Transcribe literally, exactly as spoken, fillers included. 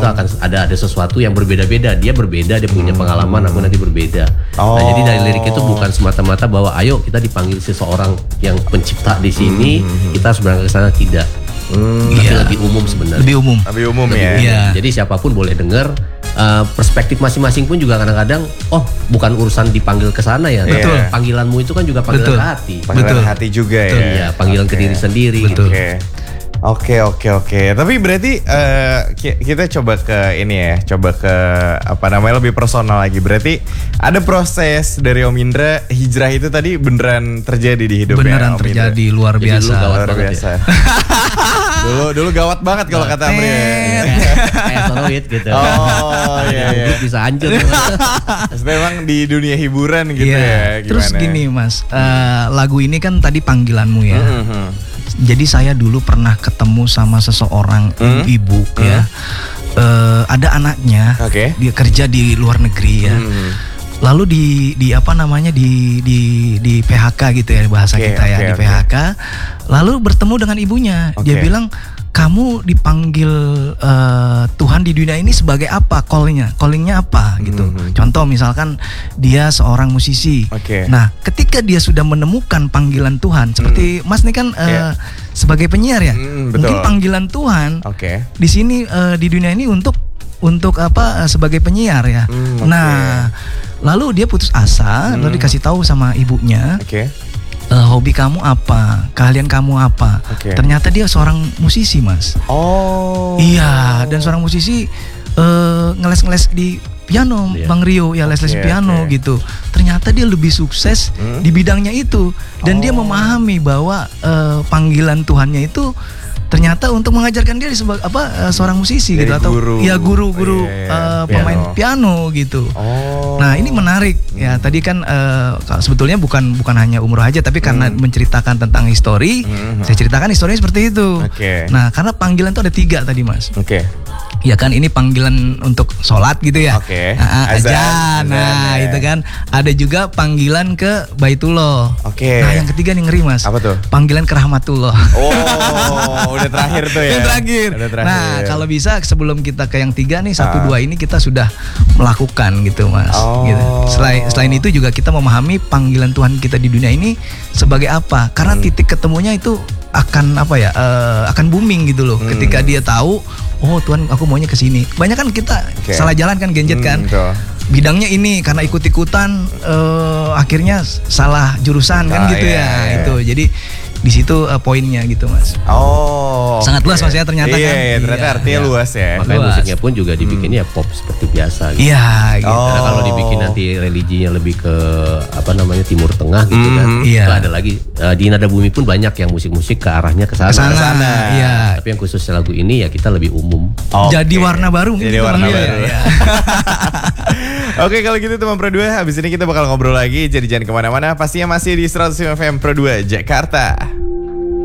akan ada ada sesuatu yang berbeda-beda. Dia berbeda, dia punya pengalaman, aku nanti berbeda. Oh. Nah, jadi dari lirik itu bukan semata-mata bahwa ayo kita dipanggil seseorang yang pencipta di sini, hmm. kita harus berangkat ke sana, tidak. Hmm, tapi iya. lebih umum sebenarnya. Lebih umum. Lebih umum lebih ya. umum. Iya. Jadi siapapun boleh dengar. Uh, perspektif masing-masing pun juga kadang-kadang, oh bukan urusan dipanggil ke sana ya. Betul. Nah, panggilanmu itu kan juga panggilan Betul. ke hati. Panggilan Betul. hati juga Betul. ya. Iya, panggilan Oke. ke diri sendiri. Betul. Oke. Oke oke oke. Tapi berarti uh, kita coba ke ini ya, coba ke apa namanya lebih personal lagi. Berarti ada proses dari Om Indra hijrah itu tadi beneran terjadi di hidupnya Beneran Om terjadi, Indra? luar Jadi biasa. dulu gawat Luar banget biasa. dulu dulu gawat banget kalau kata Amri. ya. Kayak steroid gitu. Oh iya iya. Hidup bisa hancur. Maksudnya emang di dunia hiburan gitu Iya. ya. Gimana? Terus gini Mas, uh, lagu ini kan tadi panggilanmu ya. Mhm. Jadi saya dulu pernah ketemu sama seseorang Hmm? ibu ya. Uh, ada anaknya, Oke. dia kerja di luar negeri ya. Mhm. Lalu di di apa namanya di di di P H K gitu ya bahasa Oke, kita ya, oke, di oke. P H K. Lalu bertemu dengan ibunya. Dia Oke. bilang, "Kamu dipanggil uh, Tuhan di dunia ini sebagai apa? Callnya, callingnya apa?" gitu. Mhm. Contoh misalkan dia seorang musisi. Oke. Nah, ketika dia sudah menemukan panggilan Tuhan, seperti Mas ini kan uh, Iya. sebagai penyiar ya, Hmm, betul. mungkin panggilan Tuhan Oke. di sini uh, di dunia ini untuk untuk apa uh, sebagai penyiar ya. Hmm, oke. Nah, lalu dia putus asa, Hmm. lalu dikasih tahu sama ibunya, Oke. "Eh, hobi kamu apa? Keahlian kamu apa?" Oke. Ternyata dia seorang musisi, Mas. Oh. Iya, dan seorang musisi eh, ngeles-ngeles di piano, Iya. Bang Rio ya les-les Oke, piano oke. gitu. Ternyata dia lebih sukses Hmm. di bidangnya itu, dan dia Oh. memahami bahwa eh, panggilan Tuhannya itu ternyata untuk mengajarkan dia sebagai apa eh, seorang musisi Jadi gitu, atau guru. ya guru-guru Iya, iya, eh, piano. pemain piano gitu. Oh. Nah, ini menarik ya. Tadi kan eh, sebetulnya bukan bukan hanya umroh aja, tapi karena Hmm. menceritakan tentang histori, Hmm. saya ceritakan historinya seperti itu. Oke. Nah, karena panggilan itu ada tiga tadi, Mas. Oke. Ya kan, ini panggilan untuk sholat gitu ya. Oke. Nah, Azan, azan. Nah, azan, ya. itu kan. Ada juga panggilan ke Baitullah. Oke. Nah, yang ketiga nih ngeri, Mas. Apa tuh? Panggilan ke Rahmatullah. Oh, udah terakhir tuh ya. Yang terakhir. Udah terakhir. Nah, kalau bisa sebelum kita ke yang tiga nih, satu Ah. dua ini kita sudah melakukan gitu, Mas. Oh. Gitu. Selain selain itu juga kita memahami panggilan Tuhan kita di dunia ini sebagai apa? Karena Hmm. titik ketemunya itu akan apa ya? eh, akan booming gitu loh. Hmm. Ketika dia tahu, oh Tuhan, aku maunya ke sini. Banyak kan kita Oke. salah jalan kan, genjet kan. Hmm, betul. Bidangnya ini karena ikut-ikutan eh, akhirnya salah jurusan kan Ah, gitu iya, ya. iya. Itu. Jadi di situ eh, poinnya gitu, Mas. Oh. Sangat oke. luas maksudnya ternyata iya, kan. Iya, ternyata Iya. artinya Iya. luas ya. Makanya Luas. musiknya pun juga dibikin ya pop seperti biasa gitu. Iya, gitu. Oh. Karena kalau dibikin nanti religinya lebih ke apa namanya Timur Tengah gitu kan. Mhm. Iya. Itu ada lagi eh, di Nada Bumi pun banyak yang musik-musik ke arahnya ke sana. Kesana, Kesana. iya. Tapi yang khusus lagu ini ya kita lebih umum. Oke. Jadi warna baru mungkin Jadi gitu, warna Bang Rio, baru. ya, ya. Oke, kalau gitu teman Pro dua, habis ini kita bakal ngobrol lagi. Jadi jangan kemana-mana, pastinya masih di seratus lima F M Pro dua Jakarta.